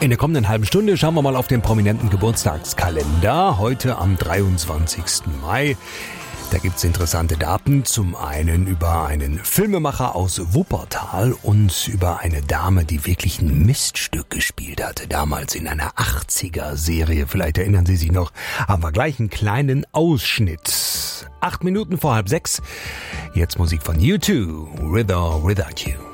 In der kommenden halben Stunde schauen wir mal auf den prominenten Geburtstagskalender. Heute am 23. Mai. Da gibt's interessante Daten. Zum einen über einen Filmemacher aus Wuppertal und über eine Dame, die wirklich ein Miststück gespielt hatte. Damals in einer 80er-Serie. Vielleicht erinnern Sie sich noch. Haben wir gleich einen kleinen Ausschnitt. 8 Minuten vor 5:30. Jetzt Musik von U2. With or Without You.